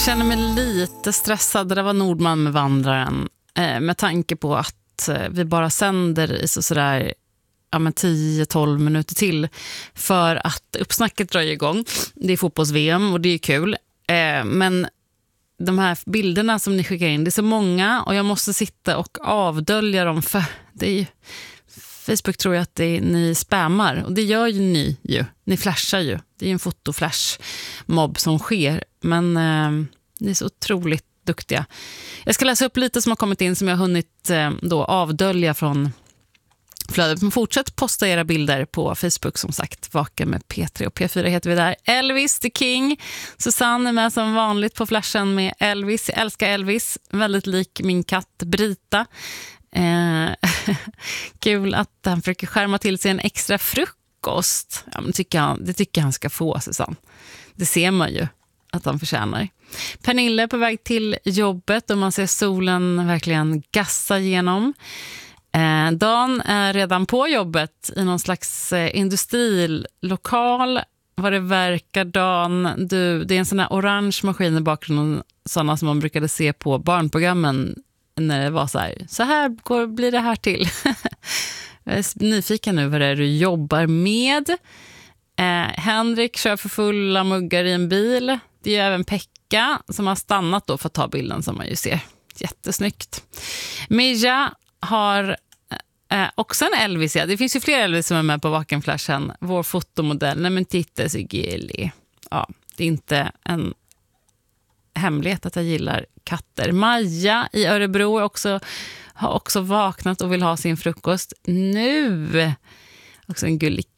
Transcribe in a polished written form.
känner mig lite stressad. Det var Nordman med Vandraren. Med tanke på att vi bara sänder i sådär 10-12 minuter till. För att uppsnacket drar igång. Det är fotbolls-VM och det är kul. Men de här bilderna som ni skickar in, det är så många. Och jag måste sitta och avdölja dem. För det är ju... Facebook tror jag att ni spammar. Och det gör ju ni ju. Ni flashar ju. Det är ju en fotoflash-mobb som sker. Men ni är så otroligt duktiga. Jag ska läsa upp lite som har kommit in som jag har hunnit avdölja från flödet. Men fortsätt posta era bilder på Facebook som sagt. Vaken med P3 och P4 heter vi där. Elvis the King. Susanne är med som vanligt på flashen med Elvis. Jag älskar Elvis. Väldigt lik min katt Brita. Kul att han försöker skärma till sig en extra frukost. Ja, men det tycker han ska få, Susanne. Det ser man ju att han förtjänar. Pernille är på väg till jobbet och man ser solen verkligen gassa igenom. Dan är redan på jobbet i någon slags industrilokal. Vad det verkar, Dan. Det är en sån här orange maskin i bakgrunden, sådana som man brukade se på barnprogrammen när det var så här blir det här till. Jag är nyfiken nu vad det är du jobbar med. Henrik kör för fulla muggar i en bil. Det är även Pekka som har stannat då för att ta bilden som man ju ser. Jättesnyggt. Mija har också en Elvis. Ja. Det finns ju fler Elvis som är med på Vakenflashen. Vår fotomodell. Nej men titta så gullig. Ja, det är inte en hemlighet att jag gillar katter. Maja i Örebro har också vaknat och vill ha sin frukost nu. Också en gullig